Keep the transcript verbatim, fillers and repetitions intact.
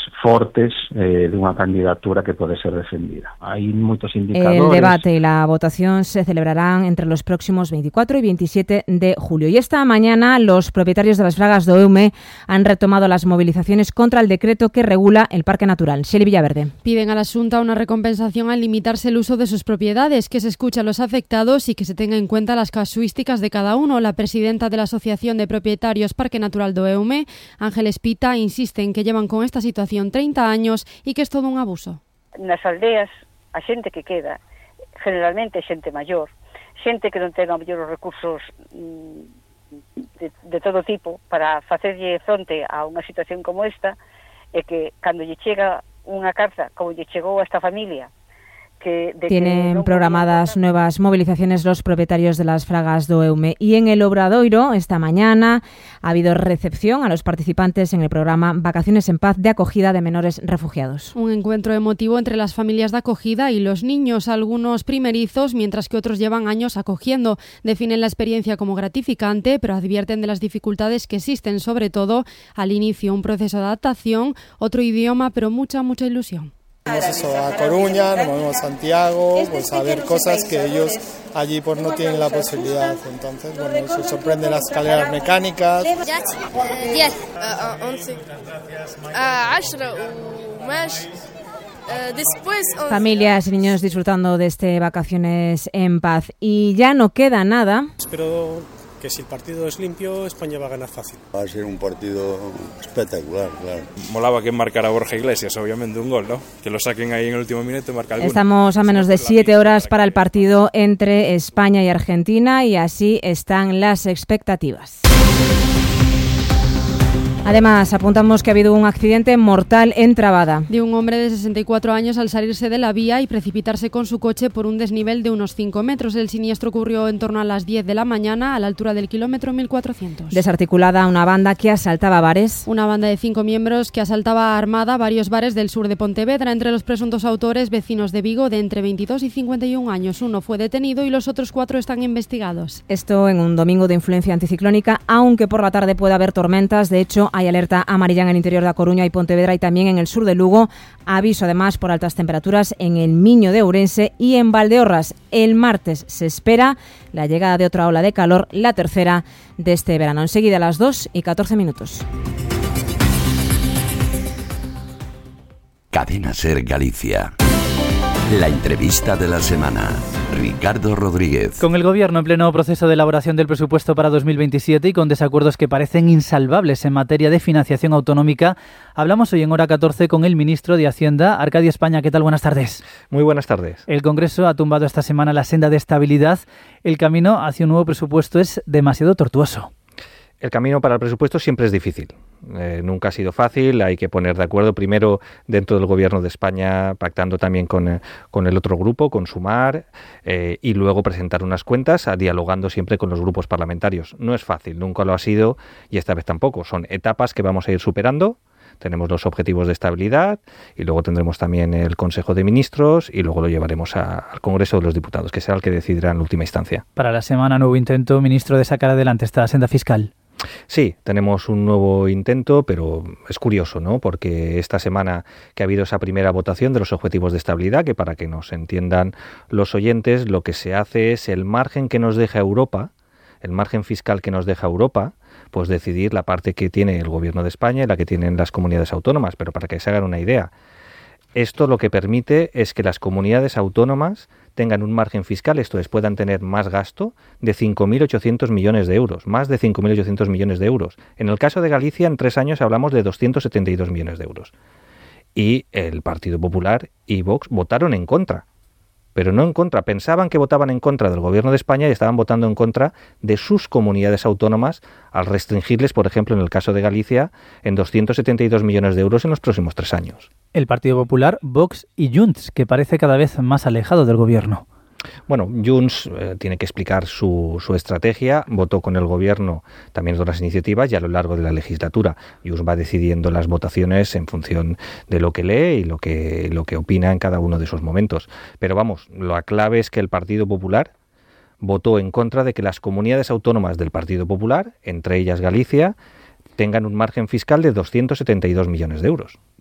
fortes eh, dunha candidatura que pode ser defendida. Hai moitos indicadores. El debate y la votación se celebrarán entre los próximos veinticuatro y veintisiete de julio. Y esta mañana los propietarios de las fragas do Eume han retomado las movilizaciones contra el decreto que regula el Parque Natural. Xeli Villaverde. Piden a la Xunta una recompensación al limitarse el uso de sus propiedades, que se escuche a los afectados y que se tenga en cuenta las casuísticas de cada uno. La presidenta de la Asociación de Propietarios Parque Natural do Eume, Ángeles Pita, insiste en que llevan con esta situación treinta años y que es todo un abuso. Nas aldeas, a xente que queda, generalmente xente maior, xente que non ten a mellor os recursos de, de todo tipo para facerlle fronte a unha situación como esta, e que cando lle chega unha carta como lle chegou a esta familia, que de tienen que no programadas podía... nuevas movilizaciones los propietarios de las fragas do Eume. Y en el Obradoiro, esta mañana, ha habido recepción a los participantes en el programa Vacaciones en Paz de acogida de menores refugiados. Un encuentro emotivo entre las familias de acogida y los niños, algunos primerizos, mientras que otros llevan años acogiendo. Definen la experiencia como gratificante, pero advierten de las dificultades que existen, sobre todo al inicio, un proceso de adaptación, otro idioma, pero mucha, mucha ilusión. Vamos eso a Coruña, nos movemos a Santiago, pues a ver cosas que ellos allí pues no tienen la posibilidad. Entonces, bueno, se sorprenden las escaleras mecánicas. Familias y niños disfrutando de este Vacaciones en Paz. Y ya no queda nada. Espero que si el partido es limpio, España va a ganar fácil. Va a ser un partido espectacular, claro. Molaba que marcara Borja Iglesias, obviamente, un gol, ¿no? Que lo saquen ahí en el último minuto y marca alguno. Estamos a menos de siete horas para el partido entre España y Argentina y así están las expectativas. Además, apuntamos que ha habido un accidente mortal en Trabada. De un hombre de sesenta y cuatro años al salirse de la vía y precipitarse con su coche por un desnivel de unos cinco metros. El siniestro ocurrió en torno a las diez de la mañana, a la altura del kilómetro mil cuatrocientos. Desarticulada una banda que asaltaba bares. Una banda de cinco miembros que asaltaba armada varios bares del sur de Pontevedra. Entre los presuntos autores, vecinos de Vigo de entre veintidós y cincuenta y un años. Uno fue detenido y los otros cuatro están investigados. Esto en un domingo de influencia anticiclónica, aunque por la tarde puede haber tormentas. De hecho, hay alerta amarilla en el interior de A Coruña y Pontevedra y también en el sur de Lugo. Aviso además por altas temperaturas en el Miño de Ourense y en Valdeorras. El martes se espera la llegada de otra ola de calor, la tercera de este verano. Enseguida a las dos y catorce minutos. Cadena Ser Galicia. La entrevista de la semana. Ricardo Rodríguez. Con el Gobierno en pleno proceso de elaboración del presupuesto para dos mil veintisiete y con desacuerdos que parecen insalvables en materia de financiación autonómica, hablamos hoy en Hora catorce con el ministro de Hacienda, Arcadio España. ¿Qué tal? Buenas tardes. Muy buenas tardes. El Congreso ha tumbado esta semana la senda de estabilidad. El camino hacia un nuevo presupuesto es demasiado tortuoso. El camino para el presupuesto siempre es difícil. Eh, nunca ha sido fácil, hay que poner de acuerdo primero dentro del Gobierno de España, pactando también con, eh, con el otro grupo, con Sumar, eh, y luego presentar unas cuentas, a, dialogando siempre con los grupos parlamentarios. No es fácil, nunca lo ha sido y esta vez tampoco. Son etapas que vamos a ir superando. Tenemos los objetivos de estabilidad y luego tendremos también el Consejo de Ministros y luego lo llevaremos a, al Congreso de los Diputados, que será el que decidirá en última instancia. Para la semana, nuevo intento, ministro, de sacar adelante esta senda fiscal. Sí, tenemos un nuevo intento, pero es curioso, ¿no? Porque esta semana que ha habido esa primera votación de los objetivos de estabilidad, que para que nos entiendan los oyentes, lo que se hace es el margen que nos deja Europa, el margen fiscal que nos deja Europa, pues decidir la parte que tiene el Gobierno de España y la que tienen las comunidades autónomas. Pero para que se hagan una idea, esto lo que permite es que las comunidades autónomas tengan un margen fiscal, esto es, puedan tener más gasto de cinco mil ochocientos millones de euros, más de cinco mil ochocientos millones de euros. En el caso de Galicia, en tres años hablamos de doscientos setenta y dos millones de euros. Y el Partido Popular y Vox votaron en contra, pero no en contra. Pensaban que votaban en contra del Gobierno de España y estaban votando en contra de sus comunidades autónomas al restringirles, por ejemplo, en el caso de Galicia, en doscientos setenta y dos millones de euros en los próximos tres años. El Partido Popular, Vox y Junts, que parece cada vez más alejado del Gobierno. Bueno, Junts eh, tiene que explicar su, su estrategia, votó con el Gobierno también otras iniciativas y a lo largo de la legislatura Junts va decidiendo las votaciones en función de lo que lee y lo que, lo que opina en cada uno de esos momentos. Pero vamos, la clave es que el Partido Popular votó en contra de que las comunidades autónomas del Partido Popular, entre ellas Galicia, tengan un margen fiscal de doscientos setenta y dos millones de euros.